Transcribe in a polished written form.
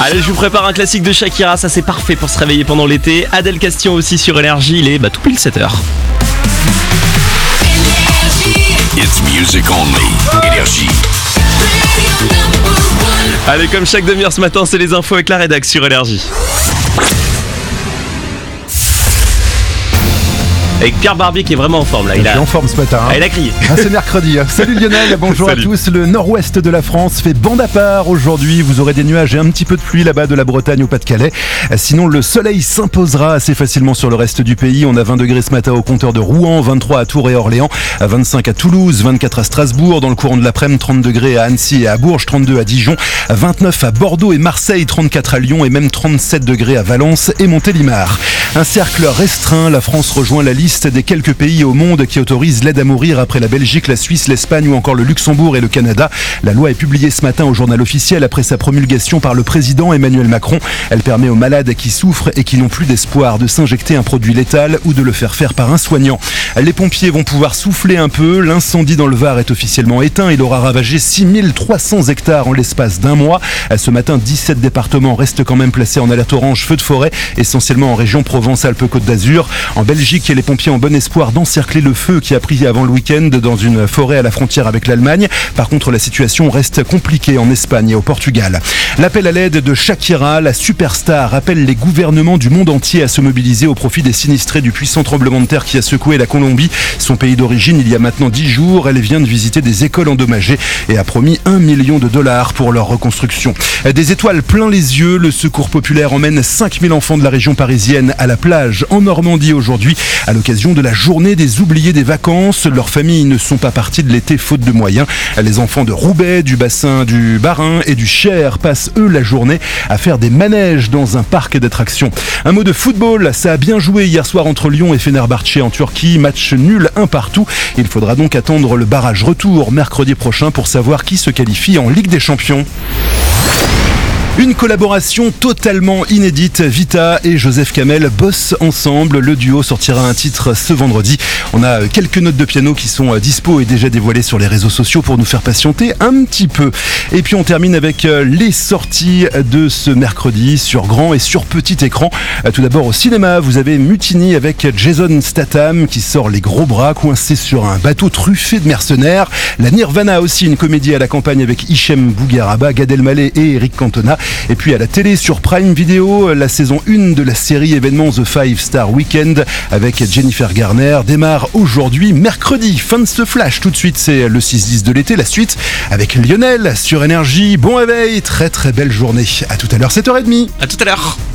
Allez, je vous prépare un classique de Shakira, ça c'est parfait pour se réveiller pendant l'été. Adèle Castillon aussi sur Énergie, il est tout pile 7h. It's music only. Énergie. Allez, comme chaque demi-heure ce matin, c'est les infos avec la rédac sur Énergie. Avec Pierre Barbier qui est vraiment en forme là. Il est en forme ce matin. Il a crié. C'est mercredi. Salut Lionel, bonjour Salut. à tous. Le nord-ouest de la France fait bande à part aujourd'hui. Vous aurez des nuages et un petit peu de pluie là-bas de la Bretagne au Pas-de-Calais. Sinon, le soleil s'imposera assez facilement sur le reste du pays. On a 20 degrés ce matin au compteur de Rouen, 23 à Tours et Orléans, 25 à Toulouse, 24 à Strasbourg. Dans le courant de l'après-midi, 30 degrés à Annecy et à Bourges, 32 à Dijon, 29 à Bordeaux et Marseille, 34 à Lyon et même 37 degrés à Valence et Montélimar. Un cercle restreint, la France rejoint la liste des quelques pays au monde qui autorisent l'aide à mourir après la Belgique, la Suisse, l'Espagne ou encore le Luxembourg et le Canada. La loi est publiée ce matin au journal officiel après sa promulgation par le président Emmanuel Macron. Elle permet aux malades qui souffrent et qui n'ont plus d'espoir de s'injecter un produit létal ou de le faire faire par un soignant. Les pompiers vont pouvoir souffler un peu. L'incendie dans le Var est officiellement éteint. Il aura ravagé 6300 hectares en l'espace d'un mois. Ce matin, 17 départements restent quand même placés en alerte orange feu de forêt, essentiellement en région Provence-Alpes-Côte d'Azur. En Belgique, les pompiers ont bon espoir d'encercler le feu qui a pris avant le week-end dans une forêt à la frontière avec l'Allemagne. Par contre, la situation reste compliquée en Espagne et au Portugal. L'appel à l'aide de Shakira, la superstar, appelle les gouvernements du monde entier à se mobiliser au profit des sinistrés du puissant tremblement de terre qui a secoué la Colombie, son pays d'origine, il y a maintenant 10 jours. Elle vient de visiter des écoles endommagées et a promis $1 million pour leur reconstruction. Des étoiles plein les yeux, le Secours populaire emmène 5000 enfants de la région parisienne à la plage en Normandie aujourd'hui à l'occasion de la journée des oubliés des vacances. Leurs familles ne sont pas parties de l'été faute de moyens. Les enfants de Roubaix, du bassin du Bas-Rhin et du Cher passent eux la journée à faire des manèges dans un parc d'attractions. Un mot de football, ça a bien joué hier soir entre Lyon et Fenerbahçe en Turquie. Match nul, un partout. Il faudra donc attendre le barrage retour mercredi prochain pour savoir qui se qualifie en Ligue des Champions. Une collaboration totalement inédite. Vita et Joseph Kamel bossent ensemble. Le duo sortira un titre ce vendredi. On a quelques notes de piano qui sont dispo et déjà dévoilées sur les réseaux sociaux pour nous faire patienter un petit peu. Et puis on termine avec les sorties de ce mercredi sur grand et sur petit écran. Tout d'abord au cinéma, vous avez Mutiny avec Jason Statham qui sort les gros bras coincés sur un bateau truffé de mercenaires. La Nirvana aussi, une comédie à la campagne avec Hichem Bougueraba, Gad Elmaleh et Eric Cantona. Et puis à la télé sur Prime Video, la saison 1 de la série événement The 5-Star Weekend avec Jennifer Garner démarre aujourd'hui, mercredi. Fin de ce flash, tout de suite c'est le 6-10 de l'été, la suite avec Lionel sur Énergie. Bon réveil, très très belle journée. À tout à l'heure, 7h30. À tout à l'heure.